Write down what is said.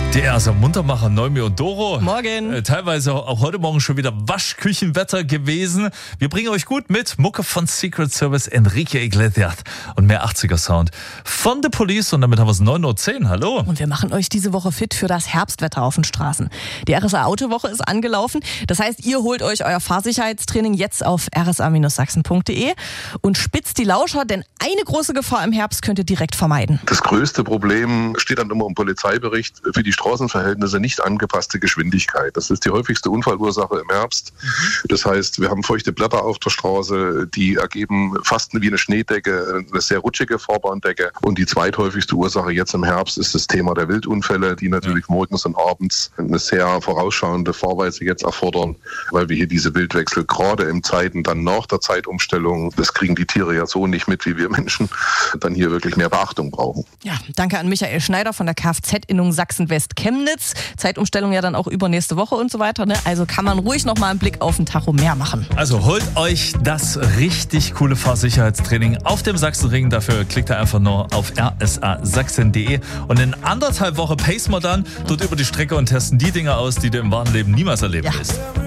Der also Muntermacher Neumi und Doro. Morgen. Teilweise auch heute Morgen schon wieder Waschküchenwetter gewesen. Wir bringen euch gut mit. Mucke von Secret Service, Enrique Iglesias und mehr 80er Sound von The Police. Und damit haben wir es 9.10 Uhr. Hallo. Und wir machen euch diese Woche fit für das Herbstwetter auf den Straßen. Die RSA-Autowoche ist angelaufen. Das heißt, ihr holt euch euer Fahrsicherheitstraining jetzt auf rsa-sachsen.de und spitzt die Lauscher, denn eine große Gefahr im Herbst könnt ihr direkt vermeiden. Das größte Problem steht dann immer im Polizeibericht: für die Straßenverhältnisse nicht angepasste Geschwindigkeit. Das ist die häufigste Unfallursache im Herbst. Das heißt, wir haben feuchte Blätter auf der Straße, die ergeben fast wie eine Schneedecke, eine sehr rutschige Fahrbahndecke. Und die zweithäufigste Ursache jetzt im Herbst ist das Thema der Wildunfälle, die natürlich morgens und abends eine sehr vorausschauende Fahrweise jetzt erfordern, weil wir hier diese Wildwechsel gerade in Zeiten dann nach der Zeitumstellung, das kriegen die Tiere ja so nicht mit wie wir Menschen, dann hier wirklich mehr Beachtung brauchen. Ja, danke an Michael Schneider von der Kfz-Innung Sachsen-West Chemnitz. Zeitumstellung ja dann auch übernächste Woche und so weiter. Ne? Also kann man ruhig noch mal einen Blick auf den Tacho mehr machen. Also holt euch das richtig coole Fahrsicherheitstraining auf dem Sachsenring. Dafür klickt ihr einfach nur auf rsa-sachsen.de und in 1,5 Wochen pacen wir dann dort über die Strecke und testen die Dinge aus, die du im wahren Leben niemals erleben willst.